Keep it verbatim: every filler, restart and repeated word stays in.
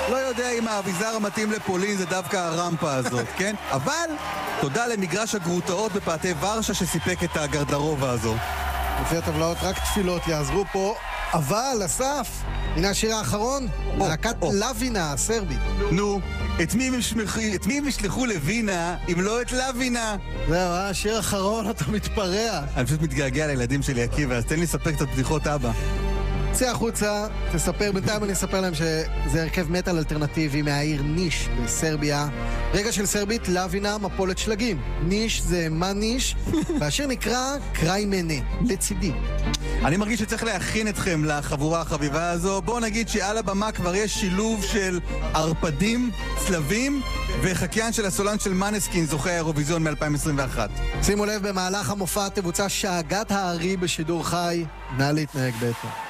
לא יודע אם האביזר המתאים לפולין זה דווקא הרמפה הזאת, כן? אבל תודה למגרש הגרוטאות בפאתי ורשה שסיפק את הגרדרובה הזו. לפי הטבלאות רק תפילות יעזרו פה, אבל אסף, הנה השיר האחרון, להקת לווינה הסרבית. נו, את מי הם ישלחו לווינה אם לא את לווינה? זהו, השיר האחרון, אתה מתפרע. אני פשוט מתגעגע לילדים שלי, עקיבא, אז תן לי לספר קצת בדיחות אבא. צא החוצה, תספר, בינתיים אני אספר להם שזה הרכב מטל אלטרנטיבי מהעיר ניש בסרביה. רגע של סרבית, לווינה, מפולת שלגים. ניש זה מה ניש, והשיר נקרא קראי מנה, לצידי. אני מרגיש שצריך להכין אתכם לחבורה החביבה הזו. בואו נגיד שעל הבמה כבר יש שילוב של ערפדים, צלבים וחקיין של הסולן של מנסקין, זוכה האירוויזיון מ-אלפיים עשרים ואחת. שימו לב, במהלך המופע תבוצע שאגת הארי בשידור חי. נא להתנהג בהתאם.